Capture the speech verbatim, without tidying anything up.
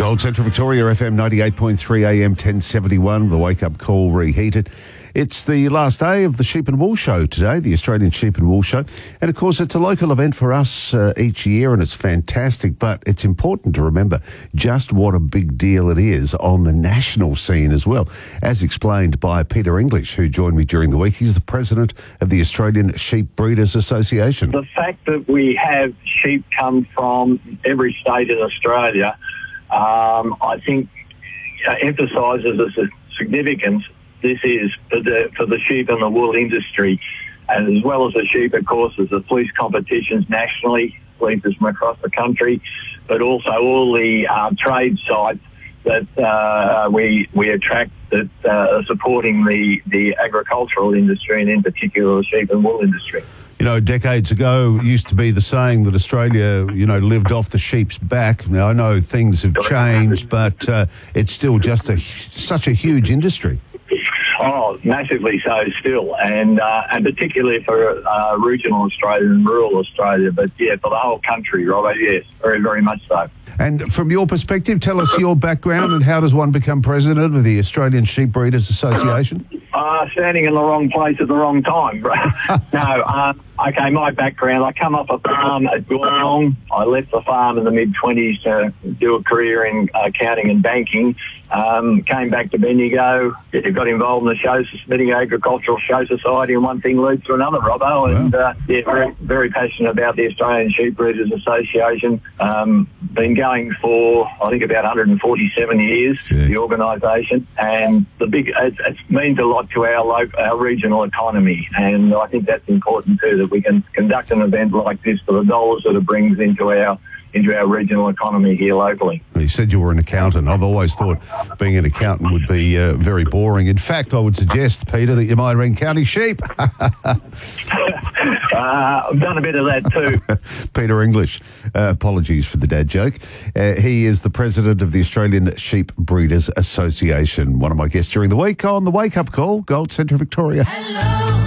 Gold Central Victoria, F M ninety-eight point three, A M ten seventy-one, the wake-up call reheated. It's the last day of the Sheep and Wool Show today, the Australian Sheep and Wool Show. And, of course, it's a local event for us uh, each year, and it's fantastic. But it's important to remember just what a big deal it is on the national scene as well, as explained by Peter English, who joined me during the week. He's the president of the Australian Sheep Breeders Association. The fact that we have sheep come from every state in Australia, um, I think, uh, emphasises the significance this is for the for the sheep and the wool industry, and as well as the sheep, of course, there's the fleece competitions nationally, fleeces from across the country, but also all the uh, trade sites that uh, we we attract that uh, are supporting the, the agricultural industry, and in particular the sheep and wool industry. You know, decades ago, it used to be the saying that Australia, you know, lived off the sheep's back. Now, I know things have changed, but uh, it's still just a such a huge industry. Oh, massively so still, and uh, and particularly for uh, regional Australia and rural Australia, but yeah, for the whole country, Robert, yes, very, very much so. And from your perspective, tell us your background and how does one become president of the Australian Sheep Breeders Association? Uh, standing in the wrong place at the wrong time. no, uh, okay, my background, I come off a farm at Goorong. I left the farm in the mid-twenties to do a career in uh, accounting and banking. Um, came back to Bendigo, got involved in the show, Bendigo Agricultural Show Society, and one thing leads to another, Robbo. And uh, yeah, very, very passionate about the Australian Sheep Breeders Association. Um, been going for, I think, about one hundred forty-seven years, yeah. The organisation. And the big, it, it means a lot to our local, our regional economy. And I think that's important too, that we can conduct an event like this for the dollars that it brings into our into our regional economy here locally. You said you were an accountant. I've always thought being an accountant would be uh, very boring. In fact, I would suggest, Peter, that you might have been counting sheep. uh, I've done a bit of that too. Peter English, uh, apologies for the dad joke. Uh, he is the president of the Australian Sheep Breeders Association. One of my guests during the week on the Wake Up Call, Gold Central Victoria. Hello.